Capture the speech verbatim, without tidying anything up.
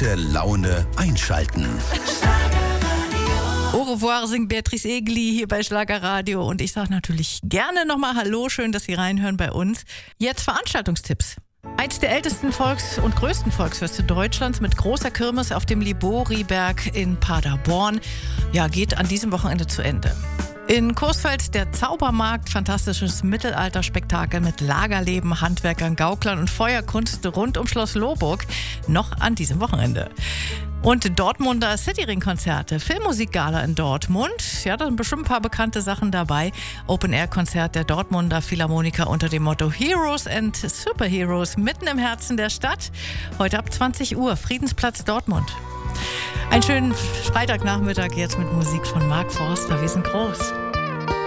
gute Laune einschalten. Au revoir singt Beatrice Egli hier bei Schlagerradio und ich sage natürlich gerne nochmal Hallo, schön, dass Sie reinhören bei uns. Jetzt Veranstaltungstipps. Eins der ältesten Volks- und größten Volksfeste Deutschlands mit großer Kirmes auf dem Liboriberg in Paderborn, ja, geht an diesem Wochenende zu Ende. In Coesfeld der Zaubermarkt, fantastisches Mittelalterspektakel mit Lagerleben, Handwerkern, Gauklern und Feuerkunst rund um Schloss Lohburg, noch an diesem Wochenende. Und Dortmunder Cityring-Konzerte, Filmmusikgala in Dortmund. Ja, da sind bestimmt ein paar bekannte Sachen dabei. Open-Air-Konzert der Dortmunder Philharmoniker unter dem Motto Heroes and Superheroes mitten im Herzen der Stadt. Heute ab zwanzig Uhr, Friedensplatz Dortmund. Einen schönen Freitagnachmittag jetzt mit Musik von Mark Forster. Wir sind groß.